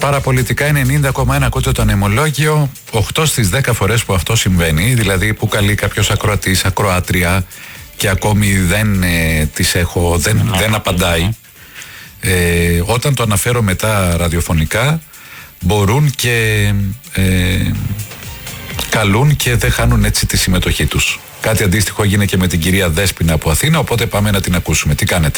Παραπολιτικά 90,1 ακούτε το ανεμολόγιο. 8 στις 10 φορές που αυτό συμβαίνει, δηλαδή που καλεί κάποιος ακροατής, ακροάτρια και ακόμη δεν απαντάει, όταν το αναφέρω μετά ραδιοφωνικά μπορούν και καλούν και δεν χάνουν έτσι τη συμμετοχή τους. Κάτι αντίστοιχο έγινε και με την κυρία Δέσποινα από Αθήνα, οπότε πάμε να την ακούσουμε. Τι κάνετε?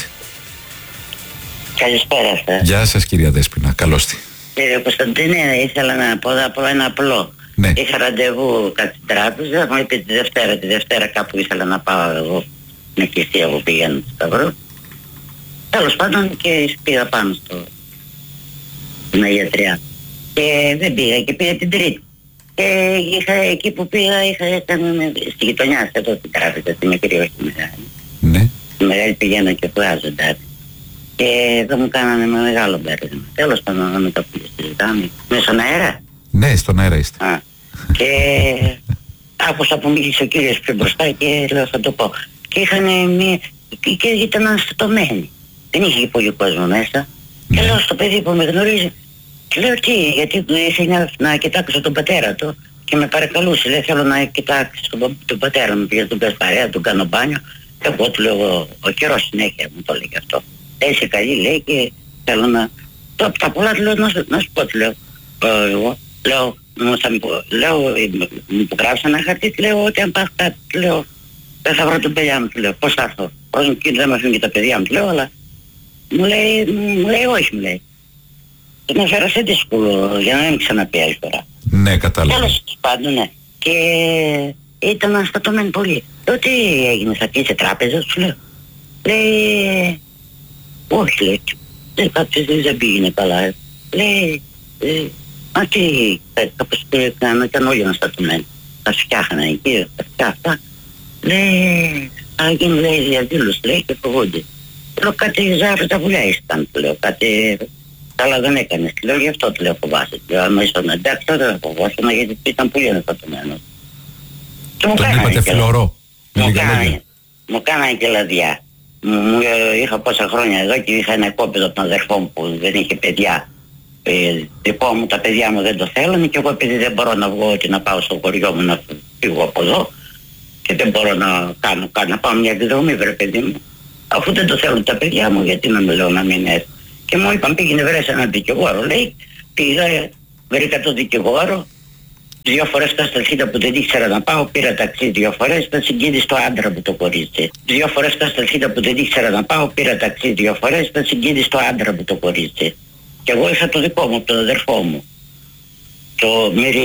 Καλησπέρα σας. Γεια σας κυρία Δέσποινα, καλώς τη. Κύριε Κωνσταντίνε, ήθελα να πω ένα απλό. Ναι. Είχα ραντεβού κάτι στην τράπεζα, μου είπε τη Δευτέρα κάπου ήθελα να πάω εγώ στην εκκλησία που πήγαινα στο Σταυρό. Τέλος πάντων και πήγα πάνω στην Αγία Τριά. Και δεν πήγα και πήγα την Τρίτη. Και εκεί που πήγα ήταν στη γειτονιά εδώ στην τράπεζα, στη μικρή όχι τη μεγάλη. Ναι. Τη μεγάλη πηγαίνω και βγάζω εντάξει. Και εδώ μου κάνανε με μεγάλο μπέρδεμα. Τέλος πάντων να με το συζητάμε. Μέσα στον αέρα. Ναι, στον αέρα είστε. Και άκουσα που μίλησε ο κύριος πιο μπροστά και λέω θα το πω. Και είχαν μία... και ήταν αναστατωμένοι. Δεν είχε πολύ κόσμο μέσα. Και λέω στο παιδί που με γνωρίζει, λέω τι, γιατί ήθελε να κοιτάξω τον πατέρα του και με παρακαλούσε. Λέει θέλω να κοιτάξω τον πατέρα μου, για τον πες παρέα, τον κάνω μπάνιο. Και εγώ του λέω, ο καιρός συνέχεια μου το λέει αυτό. Είσαι καλή λέει και θέλω να... Τα πολλά του λέω να σου πω, του λέω. Εγώ λέω, μου υπογράψα ένα χαρτί, λέω ότι αν πας κάτι, λέω, δεν θα βρω τον παιδιά μου, του λέω, πώς θα έρθω. Πρώτον και δεν με αφήνει και τα παιδιά μου, του λέω, αλλά μου λέει όχι, μου λέει. Και με φέρα σε δύσκολο για να μην ξαναπεί άλλη φορά. Ναι, κατάλαβα. Τέλος πάντων, ναι. Και ήταν αναστατωμένοι πολύ. Λέω τι έγινε, θα πει σε τράπεζα, του λέω. Λέει, όχι λέει, κάποιος δεν πήγαινε καλά. Λέει, μα τι, κάπως ήταν όλοι αναστατωμένοι. Τα φτιάχνανε εκεί, τα αυτά. Λέει, θα γίνει λέει διαδήλωση, λέει και φοβούνται. Λέω κάτι ζάρι τα βουλιά ήταν, του λέω, κάτι καλά δεν έκανες. Λέω γι' αυτό του λέω φοβάσαι. Λέω άμα ήσουν εντάξει τότε δεν φοβάσαι, γιατί ήταν πολύ αναστατωμένος. Τον είπατε φλωρό. Μου κάνανε και λαδιά. Είχα πόσα χρόνια εδώ και είχα ένα κόπεδο από τον αδερφό μου που δεν είχε παιδιά. Δικό μου τα παιδιά μου δεν το θέλουν και εγώ επειδή δεν μπορώ να βγω και να πάω στο χωριό μου να φύγω από εδώ και δεν μπορώ να πάω μια εκδρομή βρε παιδί μου. Αφού δεν το θέλουν τα παιδιά μου γιατί να με λέω να μην έρθει. Και μου είπαν πήγαινε βρες έναν δικηγόρο. Λέει πήγα, βρήκα τον δικηγόρο. 2 φορές στα Σταλχίδα που δεν ήξερα να πάω, πήρα ταξί 2 φορές, ήταν συγκίνηση στο άντρα μου το κορίτσι. 2 φορές στα Σταλχίδα που δεν ήξερα να πάω, πήρα ταξί 2 φορές, ήταν συγκίνηση στο άντρα μου το κορίτσι. Και εγώ είχα το δικό μου, τον αδερφό μου. Το